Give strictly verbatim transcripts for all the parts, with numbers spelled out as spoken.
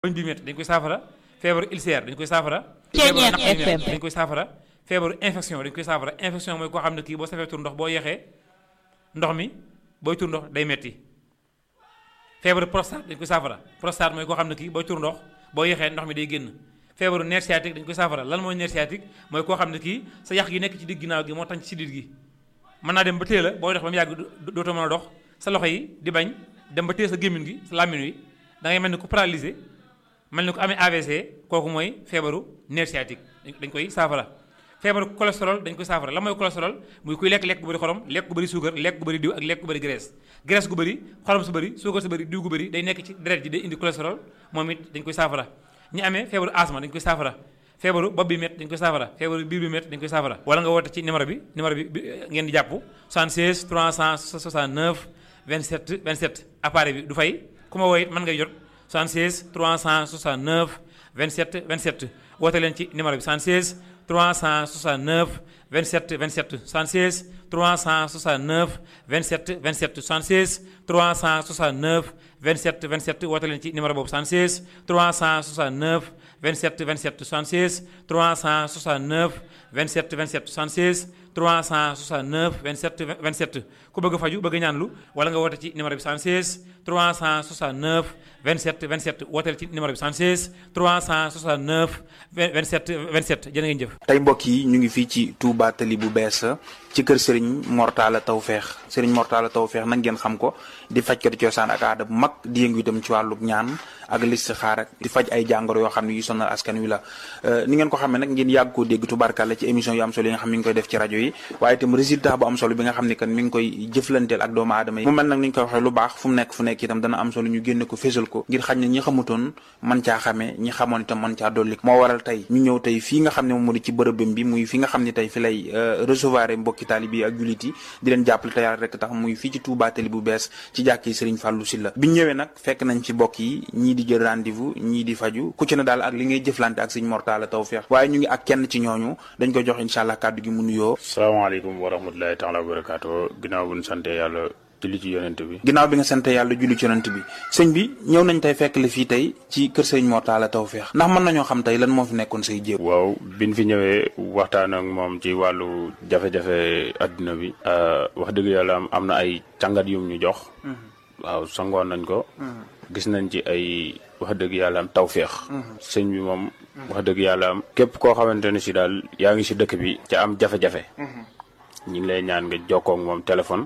bëñ bi métti dañ koy saafara feebaru ulcère dañ koy saafara feebaru naq yi métti dañ koy saafara feebaru infection dañ koy saafara infection mooy koo xam ne kii boo safee tur ndox boo yeexee ndox mi booy tur ndox day metti feebaru prostate dañ koy saafara prostate mooy koo xam ne kii booy tur ndox boo yeexee ndox mi day génn feebaru nerf sciatique dañ koy saafara lan mooy nerf sciatique mooy koo xam ne kii sa yax gi nekk ci digg ginnaaw gi moo tax ci sidit gi mën naa dem ba téye la booy dox ba mu yàgg dootoo mën a dox sa loxo yi di bañ dem ba téye sa gémmiñ gi sa làmmiñ wi da ngay mel ni ku paralysé mel ni ko amee A V C kooku mooy feebaru nerf sciatique dañ koy saafara feebaru cholestérol dañ koy saafara la mooy cholestérol muy kuy lekk lekk gu bëri xorom lekk gu bëri suukar lekk gu bëri diw ak lekk gu bëri graisse graisse gu bëri xorom su bëri suukar su bëri diw gu bëri day nekk ci deret ji day indi cholestérol moom it dañ koy saafara ñi amee feebaru asma dañ koy saafara feebaru bopp bi métti dañ koy saafara feebaru biir bi métti dañ koy saafara wala nga woote ci numéro bi numéro bi ngeen di jàpp soixante-seize trois cent soixante-neuf vingt-sept vingt-sept appareil bi du fay ku ma woo it mën ngay jot soixante-seize trois cent soixante-neuf vingt-sept vingt-sept woote leen ci numéro bi soixante-seize trois cent soixante-neuf vingt-sept vingt-sept soixante-seize trois cent soixante-neuf vingt-sept vingt-sept soixante-seize trois cent soixante-neuf vingt-sept vingt-sept woote leen ci numéro boobu soixante-seize trois cent soixante-neuf vingt-sept vingt-sept soixante-seize trois cent soixante-neuf vingt-sept vingt-sept soixante-seize trois cent soixante-neuf vingt-sept vingt-sept ku bëgg a faju bëgg a ñaanlu wala nga woote ci numéro bi soixante-seize trois cent soixante-neuf vingt-sept vingt-sept wooteel ci numéro bi soixante-seize trois cent soixante-neuf vingt-sept vingt-sept jërë ngeen jëf. tey mbokk yi ñu ngi fii ci Touba Tali bu bees ci kër Serigne Mor Talla Tawfekh Serigne Mor Talla Tawfekh nag ngeen xam ko di fajkatu cosaan ak aada bu mag di yëngu itam ci wàllu ñaan ak listixaar ak di faj ay jàngoro yoo xam ne yu sonal askan wi la ni ngeen ko xamee nag ngeen yàgg koo dégg tubarkalla ci émission yu am solo yi nga xam mi ngi koy def ci rajo yi waaye itam résultat bu am solo bi nga xam ne kan mi ngi koy jëflanteel ak doomu aadama yi mu mel nag ni ñu koy waxee lu baax fu mu nekk fu nekk itam dana am solo ñu génne ko fésal ko ngir xañ ne ñi xamutoon man caa xamee ñi xamoon itam man caa dolli moo waral tey ñu ñëw tey fii nga xam ne moom moo di ci bërëbam bi muy fi nga xam ne tey fi lay recevoir mbokki taalibe yi ak jullit yi di leen jàppale te yàlla rek tax muy fii ci Touba Tali bu bees ci jàkki Serigne Fallou Sylla bi ñëwee nag fekk nañ ci bokk yi ñii di jël rendez-vous ñii di faju ku ci ne daal ak li ngay jëflante ak Serigne Mor Talla Tawfekh waaye ñu ngi ak kenn ci ñooñu dañ koy jox incha allah kàddu gi mu nuyoo. salaamaaleykum wa rahmatulahi taala wa barakaatu ginnaaw bu ñu sante yàlla julli ci yonent bi ginnaaw bi nga sante yàlla julli ci yonent bi sëñ bi ñëw nañ tey fekk la fii tey ci kër Serigne Mor Talla Tawfekh ndax mën nañoo xam tey lan moo fi nekkoon say jéem. waaw biñ fi ñëwee waxtaan ak moom ci wàllu jafe-jafe adduna bi wax dëgg yàlla am na ay càngat yum ñu jox waaw sangoon nañ ko gis nañ ci ay wax dëgg yàlla am tawféex sëñ bi moom wax dëgg yàlla am képp koo xamante ne si daal yaa ngi si dëkk bi ca am jafe-jafe ñu ngi lay ñaan nga jokkoo ak moom téléphone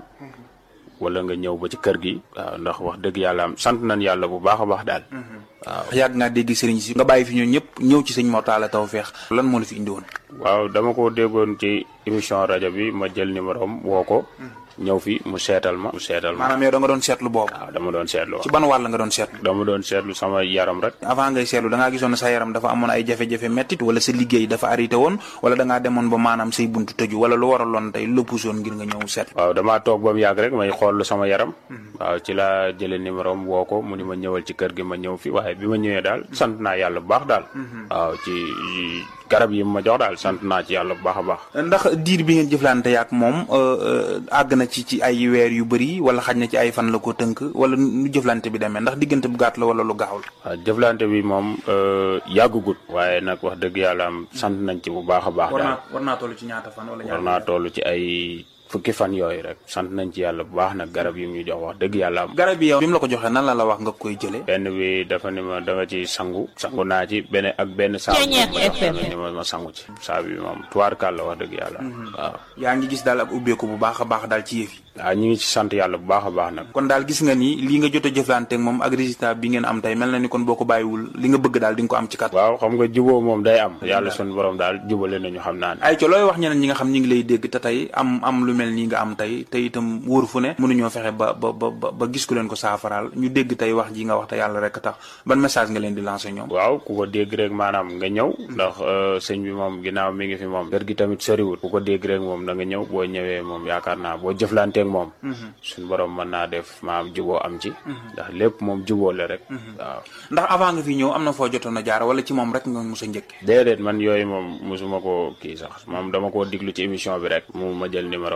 wala nga ñëw ba ci kër gi waaw ndax wax dëgg yàlla am sant nañ yàlla bu baax a baax daal waaw yàgg ngaa dégg sëriñ si nga bàyyi fi ñoo ñëpp ñëw ci sëñ Mor Talla Tawfekh lan moo la fi indi woon waaw dama ko déggoon ci émission rajo bi ma jël numéro am woo ko ñëw fi mu seetal ma mu seetal ma maanaam yow da nga doon seetlu boobu waaw dama doon seetlu ci ban wàll nga doon seetlu dama doon seetlu sama yaram rek avant ngay seetlu da ngaa gisoon ne sa yaram dafa amoon ay jafe-jafe mettit wala sa liggéey dafa arrêté woon wala da ngaa demoon ba maanaam say buntu tëju wala lu waraloon tey lu pusoon ngir nga ñëw seet waaw damaa toog ba mu yàgg rek may xool sama yaram waaw ci laa jëlee numéro am woo ko mu ni ma ñëwal ci kër gi ma ñëw fi waaye bi ma ñëwee daal sant naa yàlla bu baax daal waaw ci garab yi ma jox daal sant naa ci yàlla bu baax a baax ndax diir bi ngeen jëflante yaak moom àgg na ci ci ay weer yu bëri wala xaj na ci ay fan la ko tënk wala nu jëflante bi demee ndax diggante bu gàtt la wala lu gaaw la waaw jëflante bi moom yàggugut waaye nag wax dëgg yàlla am sant nañ ci bu baax a baax daal war naa toll ci ñaata fan wala war naa toll ci ay fukki fan yooyu rek sant nañ ci yàlla bu baax nag garab yi ñu jox wax dëgg yàlla am garab yi yow bi mu la ko joxee nan la la wax nga koy jëlee benn bi dafa ni ma da nga ci sangu sangu naa ci benn ak benn saabu ni ma ma sangu ci saabu bi moom tuwaarkal la wax dëgg yàlla waaw yaa ngi gis daal ak ubbeeku bu baax a baax daal ci yëf yi waaw ñu ngi ci sant yàlla bu baax a baax nag kon daal gis nga ni lii nga jot a jëflante ak moom ak résultat bi ngeen am tey mel na ni kon boo ko bàyyiwul li nga bëgg daal di nga ko am ci kat waaw xam nga juboo moom day am yàlla sun borom daal jubale nañu xam naa ne ay co looy wax ñeneen ñi nga xam ñi ngi lay dégg te tey am am lu mel nii nga am tey te itam wóor fu ne mënuñoo fexe ba ba ba ba gis ku leen ko saafaraal ñu dégg tey wax ji nga wax te yàlla rek tax ban message nga leen di lancer ñoom waaw ku ko dégg rek maanaam nga ñëw ndax sëñ bi moom ginnaaw mi ngi fi moom kër gi tamit soriwul ku ko dégg rek moom da nga ñëw boo ñëwee moom yaakaar naa boo jëflanteeg moom suñu borom mën naa def maam juboo am ci ndax lépp moom juboo la rek waaw ndax avant nga fi ñëw am na foo jotoon a jaar wala ci moom rek nga mos a njëkk déedéet man yooyu moom mosuma ko kii sax moom dama koo diglu ci émission bi rek mu ma jël numéro am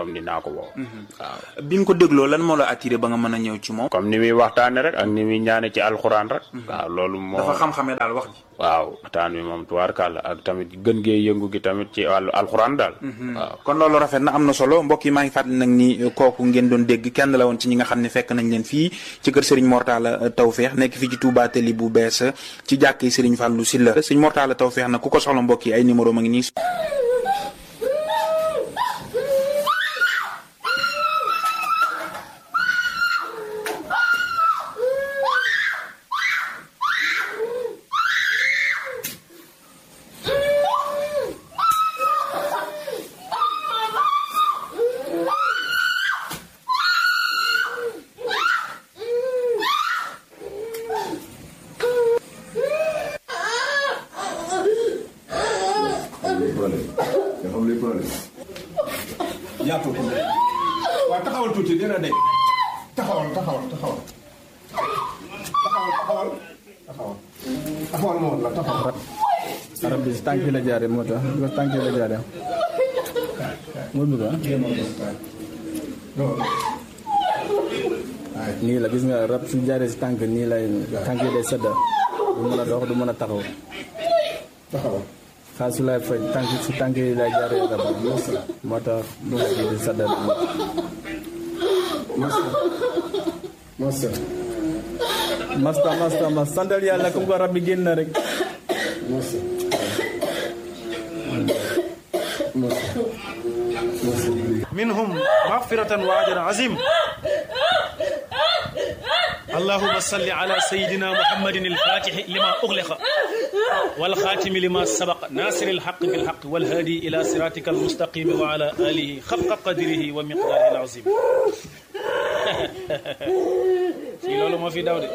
moom dinaa ko woo. waaw bi nga ko dégloo lan moo la attiré ba nga mën a ñëw ci moom. comme ni muy waxtaane rek ak ni muy ñaane ci alxuraan rek. waaw loolu moo dafa xam-xamee daal wax ji. waaw waxtaan wi moom tubaarkàlla ak tamit gën gee yëngu gi tamit ci wàllu alxuraan daal. waaw kon loolu rafet na am na solo mbokk yi maa ngi fàttali nag ni kooku ngeen doon dégg kenn la woon ci ñi nga xam ne fekk nañ leen fii ci kër Serigne Mortalla Tawfekh nekk fii ci Touba Tali bu bees ci jàkk Serigne Fallou Sylla Serigne Mortalla Tawfekh nag ku ko soxla mbokk yi ay numéro ma ngi nii. yaatoo ko waaw taxawal tuuti dina de taxawal taxawal taxawal taxawal taxawal taxawal taxawal moo la taxawal arab bi si tànk la jaare moo tax bi ko tànk la jaare moo bi ba nii la gis nga rab su jaaree si tànk nii lay tànk yi day sedda du mën a dox du mën a taxaw taxawal xaal su lay faj tànk si tànk yi lay jaaree rab moo tax du ma di sedda masta masta masta mas santal yàlla comme ko rab bi génn na rek masta منهم مغفرة وأجر عظيم اللهم صل على سيدنا محمد الفاتح لما أغلق والخاتم لما سبق ناصر الحق بالحق والهادي إلى صراطك المستقيم وعلى آله خلق قدره ومقداره العظيم في لولو ما في داود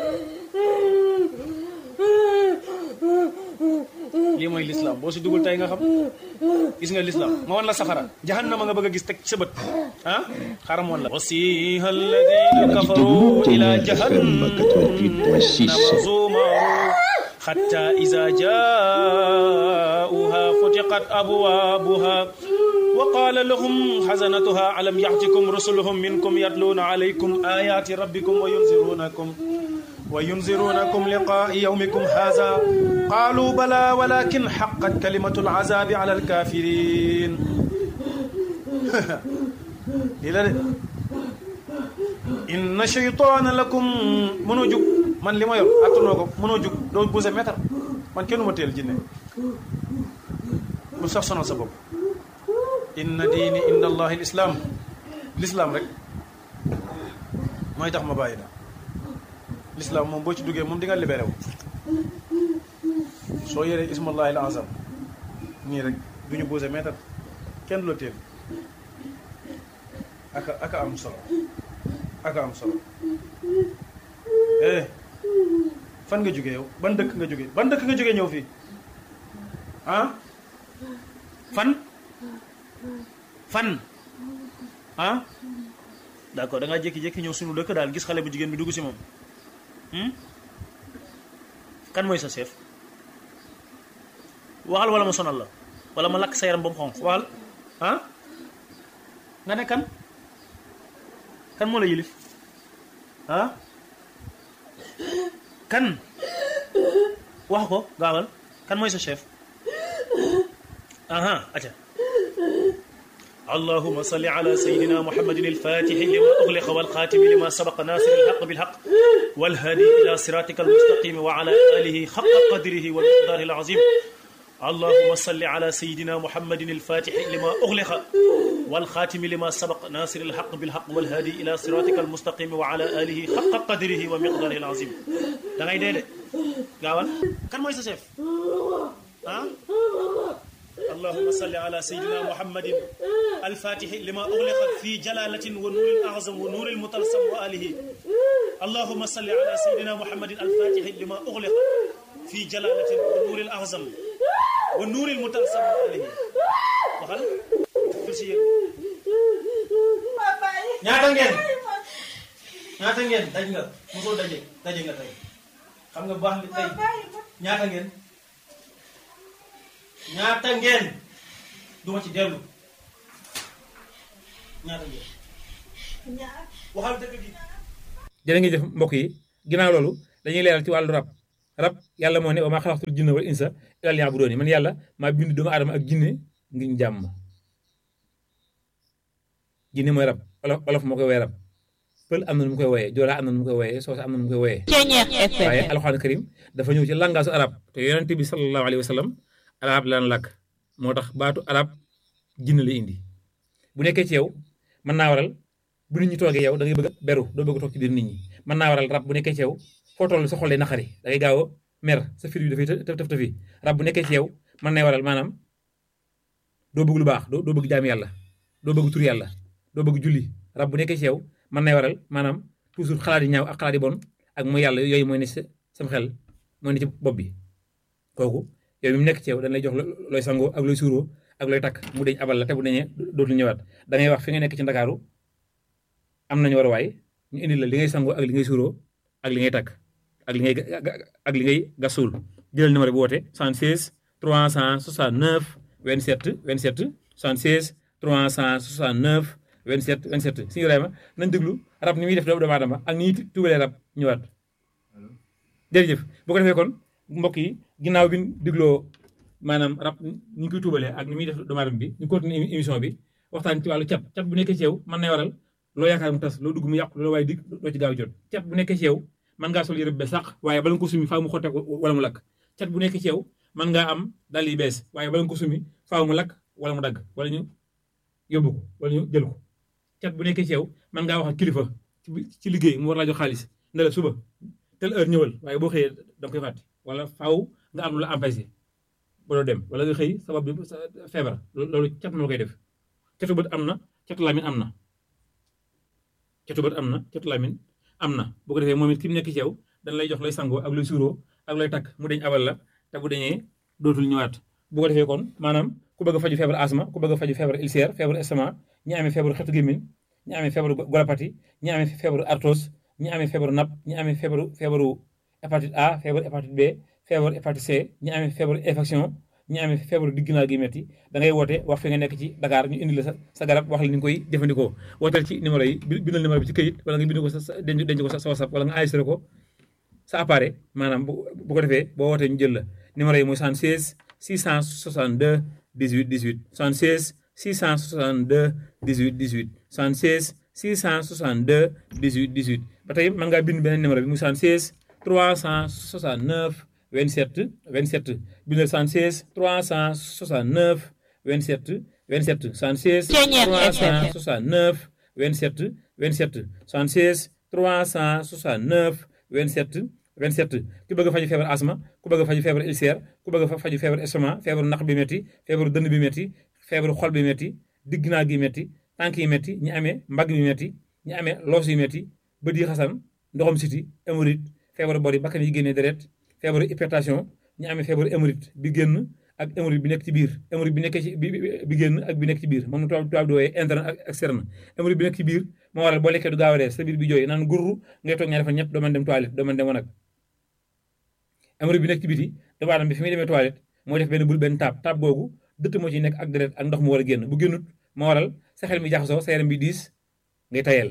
lii mooy l'islam boo si dugul tey nga xam gis nga l'islam ma wan la safara jahannama nga bëgg a gis teg sa bët ah xaram woon la wasiha alladina kafaru ila jahannama zumaru hatta iza jaauha futiqat abwabuha wa qala lahum hazanatuha alam ya'tikum rusuluhum minkum yatluna alaykum ayati rabbikum wa yunzirunakum وينذرونكم لقاء يومكم هذا قالوا بلى ولكن حقت كلمة العذاب على الكافرين إن شيطان لكم منوجك من لما ير أتنوكم منوجك دو بوزة متر من كنو متيل جنة مستفسنا سبب إن ديني إن الله الإسلام الإسلام رك ما يتخ مبايدا l'islam moom boo ci duggee moom di nga libéré wu soo yoree ismullahi al azam nii rek du ñu posé mètre kenn du la teel aka aka am solo aka am solo eh fan nga jógee yow ban dëkk nga jógee ban dëkk nga jógee ñëw fii ah fan fan ah d'accord da ngaa jékki-jékki ñëw suñu dëkk daal gis xale bu jigéen bi dugg si moom kan mooy sa chef waxal wala ma sonal la wala ma lakk sa yaram ba mu xonq waxal ah nga ne kan kan moo la yilif ah kan wax ko gaawal kan mooy sa chef aha aca اللهم صل على سيدنا محمد الفاتح لما أغلق والخاتم لما سبق ناصر الحق بالحق والهادي إلى صراطك المستقيم وعلى آله حق قدره ومقداره العظيم اللهم صل على سيدنا محمد الفاتح لما أغلق والخاتم لما سبق ناصر الحق بالحق والهادي إلى صراطك المستقيم وعلى آله حق قدره ومقداره العظيم da ngay dee de gaawal kan mooy sa chef ah اللهم صل على سيدنا محمد الفاتح لما أغلق في جلالة ونور الأعظم ونور المطلسم وآله اللهم صل على سيدنا محمد الفاتح لما أغلق في جلالة ونور الأعظم ونور المطلسم وآله وخل كرسي ñaata ngeen ñaata ngeen daj nga mosoo daje daje nga tey xam nga baax li tey ñaata ngeen ñaata ngeen duma ci dellu waxal dëgg gi. jërë ngeen jëf mbokk yi ginnaaw loolu dañuy leeral ci wàllu rab rab yàlla moo ne wa maa xalaqtul jinna wal insa illaa liya'buduun man yàlla maa bind doomu aadama ak jinne ngir ñu jàmm jinne mooy rab olof olof moo koy woowee rab pël am na nu mu koy wooyee joolaa am na nu mu koy wooyee soose am na nu mu koy wooyee waaye alxuraan karim dafa ñëw ci langaasu arab te yonent bi sallallahu alayhi wa sallam arab lan làkk moo tax baatu arab jinne la indi bu nekkee ci yow mën naa waral bu nit ñi toogee yow da ngay bëgg a beru doo bëgg a toog ci biir nit ñi mën naa waral rab bu nekkee ci yow foo toll sa xol day naqari da ngay gaaw a mer sa fir bi dafay tëf tëf tëfi rab bu nekkee ci yow mën nay waral maanaam doo bëgg lu baax doo bëgg jaam yàlla doo bëgg tur yàlla doo bëgg julli rab bu nekkee ci yow mën nay waral maanaam toujours xalaat yi ñaaw ak xalaat yi bon ak mooy yàlla yooyu mooy ne sa sam xel mooy ne ci bopp bi kooku yow mi mu nekk ci yow dañ lay jox looy sangoo ak looy suuroo ak looy takk mu deñ abal la te bu deñee dootul ñëwaat da ngay wax fi nga nekk ci ndakaaru am nañu war a waay ñu indi la li ngay sangoo ak li ngay suuroo ak li ngay takk ak li ngay ak li ngay gasul jëlal numéro bi woote soixante-seize trois cent soixante-neuf vingt-sept vingt-sept soixante-seize trois cent soixante-neuf vingt-sept vingt-sept si Ibrahima nañ déglu rab ni muy def doomu aadama ak ni ñuy tubalee rab ñëwaat jërëjëf bu ko defee kon mbokk yi ginnaaw bi ñu dégloo maanaam rab ni ñu koy tubalee ak ni muy def doomu aadama bi ñu continuer émission bi waxtaan ci wàllu cat cat bu nekkee ci yow mën na waral loo yaakaar mu tas loo dugg mu yàqu loo waaye dig doo ci gaaw jot cat bu nekkee ci yow mën ngaa sol yëre bu bees sax waaye bala nga ko sumi faaw mu xotte wala mu lakk cat bu nekkee ci yow mën ngaa am dal yi bees waaye bala nga ko sumi faaw mu lakk wala mu dagg wala ñu yóbbu ko wala ñu jël ko cat bu nekkee ci yow mën ngaa wax ak kilifa ci liggéey mu war laa jox xaalis ne la suba tel heure ñëwal waaye boo xëyee da nga koy fàtte wala faaw nga am lu la empêché ba doo dem wala nga xëy sabab bi feebar loolu cat moo koy def catu bët am na catu làmmiñ am na catu bët am na catu làmmiñ am na bu ko defee moom it ki mu nekk ci yow dañ lay jox lay sangoo ak lay suuroo ak lay takk mu deñ abal la te bu deñee dootul ñëwaat bu ko defee kon maanaam ku bëgg a faju feebar asma ku bëgg a faju feebar ulcère feebar estomac ñi amee feebaru xetu gémmiñ ñi amee feebaru golopati ñi amee feebaru arthrose ñi amee feebaru napp ñi amee feebaru feebaru hépatite A feebaru hépatite B feebaru hépatite C ñi amee feebaru infection ñi amee feebaru digginaa gi metti da ngay woote wax fi nga nekk ci Dakar ñu indi la sa sa garab wax la ni nga koy jëfandikoo wooteel ci numéro yi bindal numéro bi ci këyit wala nga bind ko sa denc denc ko sa WhatsApp wala nga enregistré ko sa appareil maanaam bu ko defee boo wootee ñu jël la numéro yi mooy soixante-seize six cent soixante-deux dix-huit dix-huit soixante-seize six cent soixante-deux dix-huit dix-huit soixante-seize six cent soixante-deux dix-huit dix-huit ba tey mën ngaa bind beneen numéro bi muy soixante-seize trois cent soixante-neuf vingt-sept vingt-sept bindal soixante-seize trois cent soixante-neuf vingt-sept vingt-sept soixante-seize trois cent soixante-neuf vingt-sept vingt-sept soixante-seize trois cent soixante-neuf vingt-sept vingt-sept ku bëgg a faju feebar asma ku bëgg a faju feebar ulcère ku bëgg a faju feebar estomac feebaru naq bi métti feebaru dënn bi métti feebaru xol bi métti digginaa gi métti tànk yi métti ñi amee mbagg bi métti ñi amee loos yi métti bët yi xasan ndoxam siti hémorroïde feebaru bori bakkan yi génnee deret feebaru hypertension ñi amee feebaru hémorroïde bi génn ak hémorroïde bi nekk ci biir hémorroïde bi nekkee ci bi génn ak bi nekk ci biir moom nu tubaab tubaab di wooyee interne ak externe hémorroïde bi nekk ci biir moo waral boo lekkee du gaaw a rees sa biir bi jooy naan gurru ngay toog ñaari fan ñett doo mën dem toilette doo mën dem wanag hémorroïde bi nekk ci biti doomu aadama bi fi muy demee toilette mooy def benn bul benn taab taab googu dëtt moo ci nekk ak deret ak ndox mu war a génn bu génnut moo waral sa xel mi jaxasoo sa yaram bi diis ngay tayel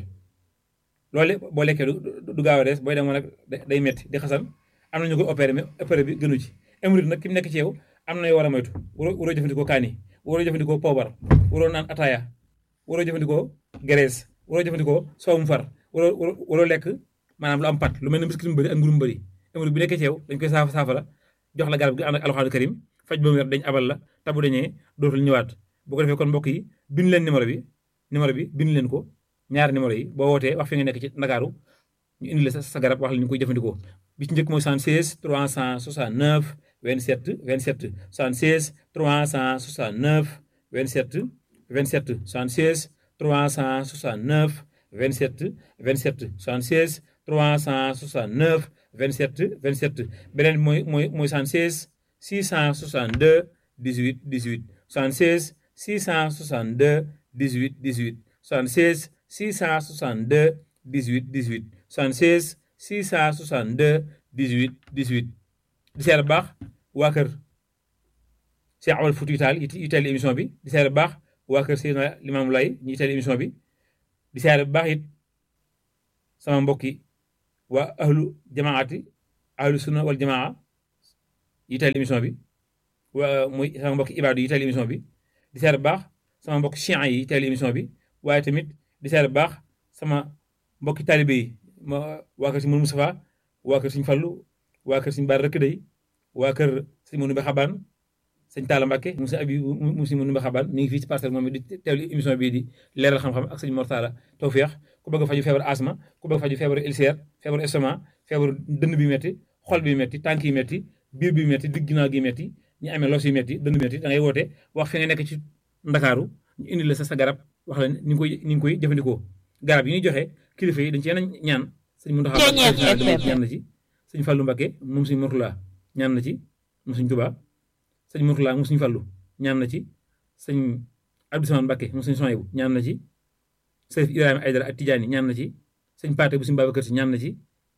loolu boo lekkee du gaaw a rees booy dem wanag day metti di xasan am na ñu koy opéré mais opéré bi gënu ci hémorroïde nag ki mu nekk ci yow am na yoo war a moytu waroo waroo jëfandikoo kaani waroo jëfandikoo poobar waroo naan ataaya waroo jëfandikoo graisse waroo jëfandikoo soowum far waroo waroo lekk maanaam lu am pat lu mel ne biscuit mu bëri ak mburu mu bëri hémorroïde bi nekkee ci yow dañ koy saafa saafara jox la garab gi ànd ak alxuraan karim faj ba mu wér dañ abal la tabu dañee dootul ñëwaat bu ko defee kon mbokk yi bind leen numéro bi numéro bi bind leen ko ñaari numéro yi boo wootee wax fi nga nekk ci Ndakaaru ñu indi la sa sa garab wax la ñu koy jëfandikoo bi ci njëkk mooy soixante-seize trois cent soixante-neuf vingt-sept vingt-sept soixante-seize trois cent soixante-neuf vingt-sept vingt-sept soixante-seize trois cent soixante-neuf vingt-sept vingt-sept soixante-seize trois cent soixante-neuf vingt-sept vingt-sept beneen mooy mooy mooy soixante-seize six cent soixante-deux dix-huit dix-huit soixante-seize six cent soixante-deux dix-huit dix-huit soixante-seize six cent soixante-deux dix-huit dix-huit soixante-seize six cent soixante-deux dix-huit dix-huit di seer baax waa kër Cheikh Amadou Fouti Tall yi teel émission bi di seer baax waa kër Seydina Limamou Laye ñi teel émission bi di siyaare bu baax it sama mbokki waa ahlu jamaati ahlu sunna wal jamaa yi teel émission bi waa muy sama mbokki ibaadu yi teel émission bi di siyaare bu baax sama mbokki chian yi teel émission bi waaye tamit di siyaare bu baax sama mbokki taalibe yi ma waa kër si Mourou Moustapha waa kër Sëñ Fallu waa kër Sëñ Baar Rëkk Day waa kër Sëñ Mourou Mbe Xabaan sëñ Talla Mbacke mu sëñ Abi mu sëñ Mourou Mbe Xabaan mi ngi fii ci parcelle moom di teewlu émission bii di leeral xam-xam ak sëñ Mortala Tawfeex ku bëgg a faju feebar asma ku bëgg a faju feebar ulcère feebar estomac feebar dënn bi metti xol bi metti tànk yi metti biir bi metti digg ginnaaw gi metti ñu amee los yi metti dënn bi metti da ngay woote wax fi nga nekk ci Ndakaaru ñu indi la sa sa garab wax la ni ngi koy ni ngi koy jëfandikoo garab yi ñuy joxe kilifa yi dañ ci yenn ñaan sëñ Mountakha ñaan na ci sëñ Fallou Mbacke moom sëñ Mortala ñaan na ci moom sëñ Touba sëñ Mourtala moom sëñ Fallu ñaan na ci sëñ Abdou Samane Mbacke moom sëñ Soyebu ñaan na ci sëñ Ibrahima Aydara ak Tidiane ñaan na ci sëñ Paate bu sëñ Babacar Si ñaan na ci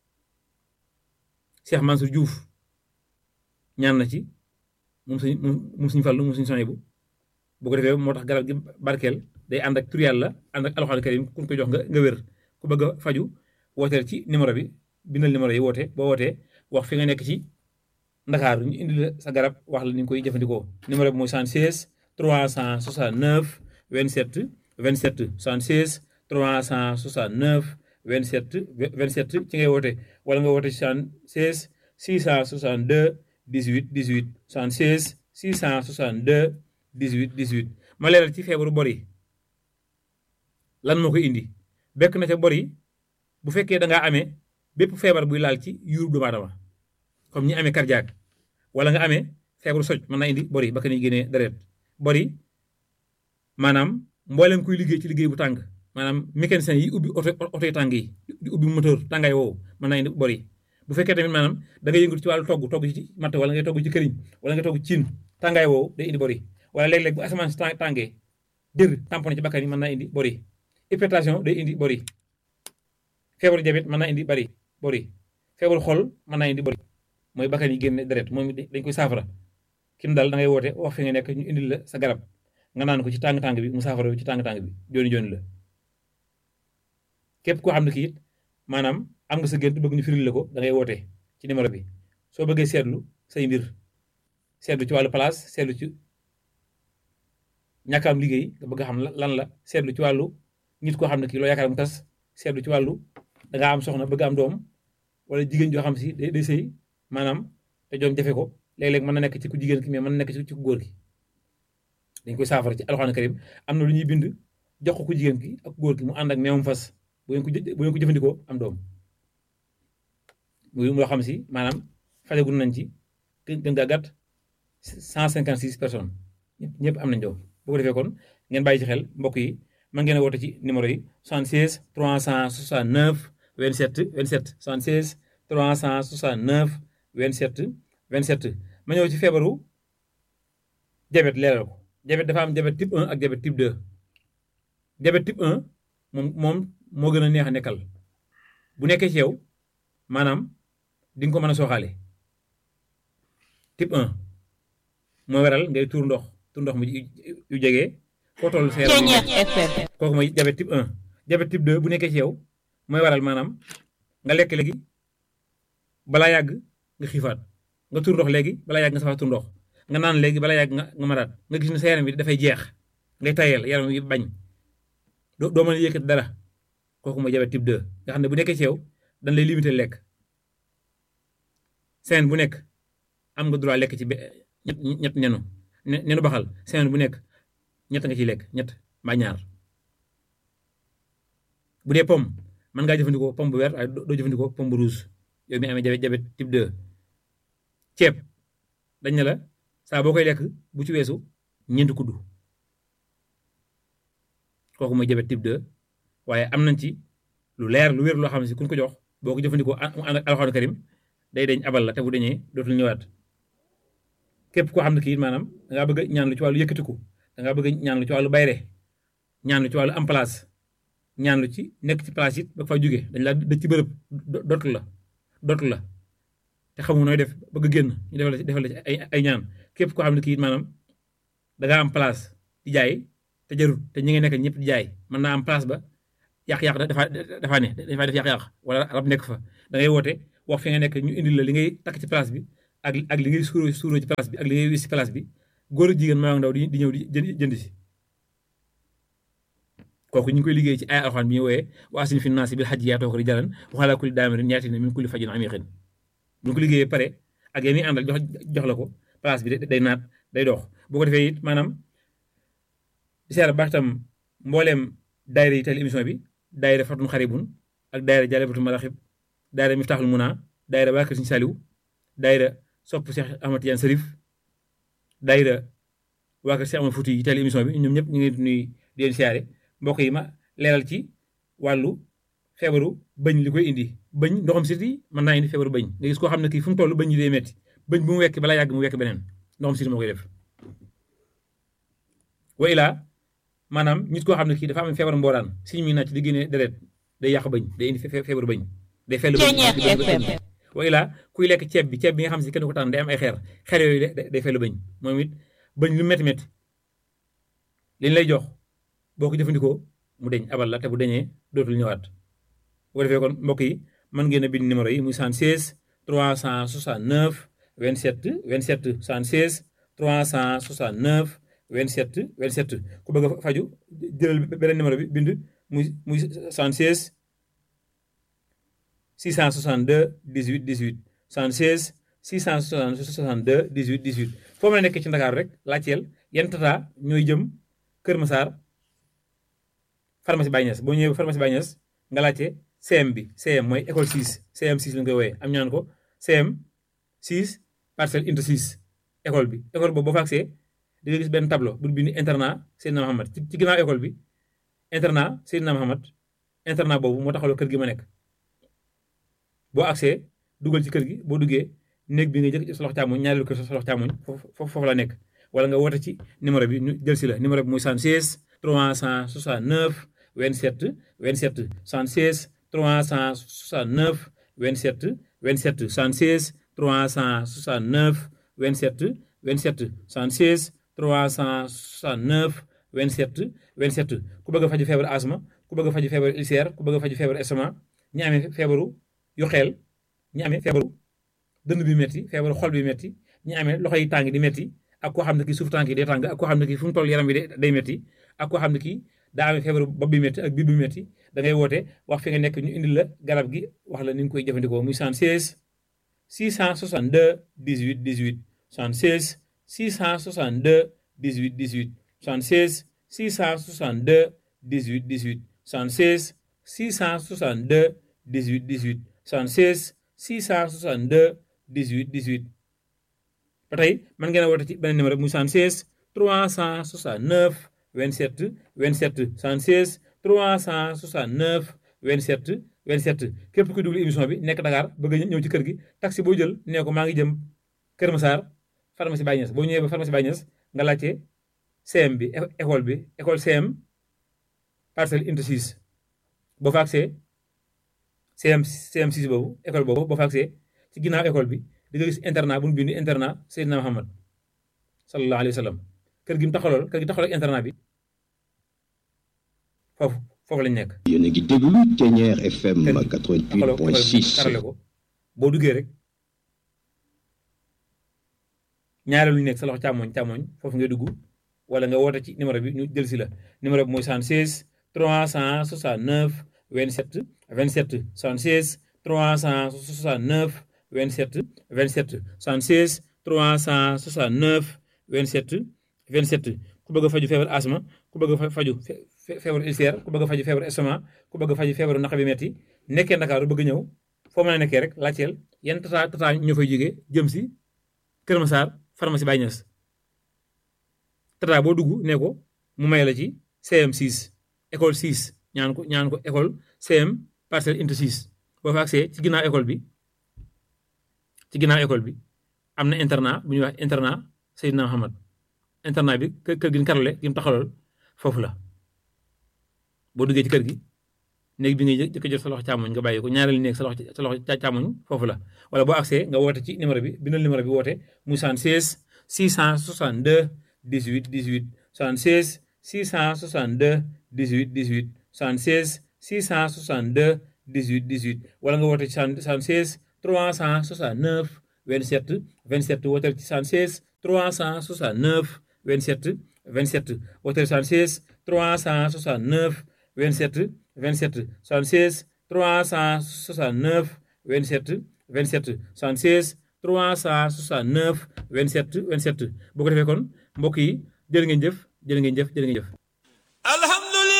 Cheikh Mansour Diouf ñaan na ci moom sëñ moom sëñ Fallu moom sëñ Soyebu bu ko defee moo tax garab gi barkeel day ànd ak tur Yàlla ànd ak alxuraan karim ku ko jox nga nga wér ku bëgg a faju wooteel ci numéro bi bindal numéro yi woote boo wootee wax fi nga nekk ci Ndakaaru ñu indi la sa garab wax la ni nga koy jëfandikoo numéro bi mooy soixante-seize trois cent soixante-neuf vingt-sept vingt-sept soixante-seize trois cent soixante-neuf vingt-sept vingt-sept ci ngay woote wala nga woote soixante-seize six cent soixante-deux dix-huit dix-huit soixante-seize six cent soixante-deux dix-huit dix-huit ma leeral ci feebaru bor yi lan moo koy indi bekk na ca bor yi bu fekkee da ngaa amee bépp feebar buy laal ci yuurub doomu aadama comme ñi amee cardiaque wala nga amee feebaru soj mën naa indi bor yi ba ka ñuy génnee deret bor yi maanaam mboolem kuy liggéey ci liggéey bu tàng maanaam mécanicien yi ubbi oto oto yi tàng yi di ubbi moteur tàngaay woowu mën naa indi bor yi bu fekkee tamit maanaam da nga yëngatu ci wàllu togg togg ci matt wala ngay togg ci këriñ wala nga togg ci cin tàngaay woowu day indi bor yi wala léeg-léeg bu asamaan si tàngee dër tamponné ci bakkan yi mën naa indi bor yi hypertension day indi bor yi feebaru diabète mën naa indi bari bor yi feebaru xol mën naa indi bor yi mooy bakkan yi génne deret moom dañ koy saafara kim daal da ngay woote wax fi nga nekk ñu indil la sa garab nga naan ko ci tàng-tàng bi mu saafara ci tàng-tàng bi jooni jooni la képp koo xam ne kii it maanaam am nga sa gént bëgg ñu firil la ko da ngay woote ci numéro bi soo bëggee seetlu say mbir seetlu ci wàllu place seetlu ci ñàkk am liggéey nga bëgg a xam lan la seetlu ci wàllu nit koo xam ne kii loo yaakaar mu tas seetlu ci wàllu da ngaa am soxna bëgg am doom wala jigéen joo xam si day day sëy maanaam te doom jafe ko léeg-léeg mën na nekk ci ku jigéen ki mais mën na nekk ci ku góor gi dañ koy saafara ci alxuraan karim am na lu ñuy bind jox ko ku jigéen ki ak góor gi mu ànd ak meewum fas bu ngeen ko bu ngeen ko jëfandikoo am doom muy loo xam si maanaam fajagun nañ ci gën gaa gàtt cent cinquante six personnes ñëpp ñëpp am nañ doom bu ko defee kon ngeen bàyyi ci xel mbokk yi mën ngeen a woote ci numéro yi soixante-seize trois cent soixante-neuf vingt-sept vingt-sept soixante-seize trois cent soixante-neuf vingt-sept vingt-sept ma ñëw ci feebaru diabète leeral ko diabète dafa am diabète type un ak diabète type deux diabète type un moom moom moo gën a neex a nekkal bu nekkee ci yow maanaam di nga ko mën a sooxaale type un moo waral ngay tuur ndox tuur ndox mu yu jege foo toll sa yaram kooku mooy diabète type un diabète type deux bu nekkee ci yow mooy waral maanaam nga lekk léegi balaa yàgg nga xiifaat nga tuur ndox léegi balaa yàgg nga safaat tuur ndox nga naan léegi balaa yàgg nga nga maraat nga gis ne sa yaram bi dafay jeex ngay tayeel yaram yi bañ doo doo mën a yëkkati dara kooku mooy diabète type deux nga xam ne bu nekkee ci yow dañ lay limité lekk semaine bu nekk am nga droit lekk ci ñett ñett nenu nenu baxal semaine bu nekk ñett nga ciy lekk ñett mbaa ñaar bu dee pomme mën ngaa jëfandikoo pomme bu vert waaye doo jëfandikoo pomme bu rouge yow mi amee diabète type deux ceeb dañ ne la saa boo koy lekk bu ci weesu ñeenti kuddu kooku mooy diabète type deux waaye am nañ ci lu leer lu wér loo xam ne si kuñ ko jox boo ko jëfandikoo ànd ak alxuraan karim day dañ abal la te bu dañee dootul ñëwaat képp koo xam ne kii maanaam da ngaa bëgg ñaan lu ci wàllu yëkkatiku da ngaa bëgg ñaan lu ci wàllu bayre ñaan lu ci wàllu am place ñaan lu ci nekk ci place it ba fa jóge dañ laa dëj ci bërëb dootul la dootul la te xamu nooy def bëgg génn ñu defal la defal la ci ay ay ñaan képp koo xam ne kii maanaam da ngaa am place di jaay te jarut te ñi ngi nekk ñëpp di jaay mën naa am place ba yàq-yàq dafa dafa ne dafa def yàq-yàq wala rab nekk fa da ngay woote wax fi nga nekk ñu indil la li ngay takk ci place bi ak ak li ngay suuroo suuroo ci place bi ak li ngay wis ci place bi góor ak jigéen maa ndaw di di ñëw di jënd jënd si kooku ñu ngi koy liggéey ci ay alxuraan bi ñu wooyee wa asin fi naasi bil hajji yaatuuka rijaalan wa alaa kulli daamirin yaatina min kulli fajjin amiiqin bu ñu ko liggéeyee pare ak yéen ñi àndal jox jox la ko place bi day naat day dox boo ko defee it maanaam di seer baax tam mbooleem daayira yi teel émission bi daayira Fatun Xaribun ak daayira Jaalibatul Maraaxib daayira Miftaaxul Munaa daayira waa Kër Sëñ Saliou daayira sopp Cheikh Ahmad Tidiane Sarif daayira waa Kër Cheikh Ahmad Fouti yi teel émission bi ñoom ñëpp ñu ngi nuy di leen siyaare mbokk yi ma leeral ci wàllu feebaru bëñ li koy indi bëñ ndoxam siti mën naa indi feebaru bëñ nga gis koo xam ne kii fu mu toll bëñ yi day metti bëñ bu mu wekk balaa yàgg mu wekk beneen ndoxam siti moo koy def wa ilaa maanaam nit koo xam ne kii dafa am feebar mbooraan siñ mi nàcc di génne deret day yàq bëñ day indi feebaru bëñ day fellu bëñ wa ilaa kuy lekk ceeb bi ceeb bi nga xam si kenn ko tànn day am ay xeer xeer yooyu day fellu bëñ moom it bëñ lu métti métti liñ lay jox boo ko jëfandikoo mu deñ abal la te bu deñee dootul ñëwaat bu ko defee kon mbokk yi mën ngeen a bind numéro yi muy soixante-seize trois cent soixante-neuf vingt-sept vingt-sept soixante-seize trois cent soixante-neuf vingt-sept vingt-sept ku bëgg a faju jëlal beneen numéro bi bind muy muy soixante-seize six cent soixante-deux dix-huit dix-huit soixante-seize six cent soixante-deux dix-huit dix-huit foo mën a nekk ci Ndakaaru rek laajteel yan tata ñooy jëm Kër Massar pharmacie Baye Niass boo ñëwee pharmacie Baye Niass nga laajte C M bi C M mooy école six C M six la ñu koy wooyee am ñu naan ko C M six parcelle unité six école bi école boobu boo fa agsee di nga gis benn tableau bu bind internat Seydina Mohamed ci ci ginnaaw école bi internat Seydina Mohamed internat boobu moo taxawloo kër gi ma nekk boo agsee dugal ci kër gi boo duggee néeg bi nga jëkk sa loxo càmmoñ ñaareelu kër sa loxo càmmoñ foofu foofu la nekk wala nga woote ci numéro bi ñu jël si la numéro bi muy soixante-seize trois cent soixante-neuf vingt-sept vingt-sept soixante-seize trois cent soixante-neuf vingt-sept vingt-sept soixante-seize trois cent soixante-neuf vingt-sept vingt-sept soixante-seize trois cent soixante-neuf vingt-sept vingt-sept ku bëgg a faju feebaru asma ku bëgg a faju feebaru ulcère ku bëgg a faju feebaru estomac ñi amee feebaru yu xeel ñi amee feebaru dënn bi metti feebaru xol bi metti ñi amee loxo yi tàng di metti ak koo xam ne kii suuf tànk yi day tàng ak koo xam ne kii fu mu toll yaram bi day metti ak koo xam ne kii daa amee feebaru bopp bi metti ak biir bi metti da ngay woote wax fi nga nekk ñu indil la garab gi wax la ni nga koy jëfandikoo muy soixante-seize six cent soixante-deux dix-huit dix-huit soixante-seize six cent soixante-deux dix-huit dix-huit soixante-seize six cent soixante-deux dix-huit dix-huit soixante-seize six cent soixante-deux dix-huit dix-huit soixante-seize six cent soixante-deux dix-huit dix-huit ba tey mën ngeen a woote ci beneen numéro muy soixante-seize trois cent soixante-neuf vingt-sept vingt-sept soixante-seize trois cent soixante-neuf vingt-sept vingt-sept képp kuy duglu émission bi nekk Dakar bëgg a ñëw ci kër gi taxi boo jël nee ko maa ngi jëm Kër Massar pharmacie Baye Niass boo ñëwee ba pharmacie Baye Niass nga laajte C M bi école bi école C M parcelle unité six boo fa agsee C M C M six boobu école boobu boo fa agsee ci ginnaaw école bi di nga gis internat bu ñu bind internat Seydina Mohamed sallallahu alayhi wa sallam kër gi mu taxawal kër gi taxawal internat bi foofu foofu lañ nekk. yéen a ngi déglu Thiéniere F M quatre-vingt-huit point six. karale ko boo duggee rek ñaareelu nekk sa loxo càmmoñ càmmoñ foofu ngay dugg wala nga woote ci numéro bi ñu jël si la numéro bi mooy soixante-seize trois cent soixante-neuf vingt-sept vingt-sept soixante-seize trois cent soixante-neuf vingt-sept vingt-sept soixante-seize trois cent soixante-neuf vingt-sept vingt-sept ku bëgg a faju feebar asma ku bëgg a faju feebaru ulcère ku bëgg a faju feebaru estomac ku bëgg a faju feebaru naq bi metti nekkee Ndakaaru bëgg ñëw foo mën a nekkee rek laajteel yan tata tata ñoo fay jógee jëm si Kër Massar pharmacie Baye Niass tata boo dugg ne ko mu may la ci C M six école six ñaan ko ñaan ko école C M parcelle unité six boo fa agsee ci ginnaaw école bi ci ginnaaw école bi am na internat bu ñuy wax internat Seydina Mohamed internat bi kër kër gi ñu karale gi mu taxawal foofu la boo duggee ci kër gi néeg bi ngay jëkk jot sa loxo càmmoñ nga bàyyi ko ñaareelu néeg sa loxo sa loxo càmmoñ foofu la wala boo agsee nga woote ci numéro bi bindal numéro bi woote muy soixante-seize six cent soixante-deux dix-huit dix-huit soixante-seize six cent soixante-deux dix-huit dix-huit soixante-seize six cent soixante-deux dix-huit dix-huit wala nga woote ci soixante-seize trois cent soixante-neuf vingt-sept vingt-sept wooteel ci soixante-seize trois cent soixante-neuf vingt-sept vingt-sept wooteel soixante-seize trois cent soixante-neuf vingt-sept vingt-sept soixante-seize trois cent soixante-neuf vingt-sept vingt-sept soixante-seize trois cent soixante-neuf vingt-sept vingt-sept boo ko defee kon mbokk yi jërë ngeen jëf jërë ngeen jëf jërë ngeen jëf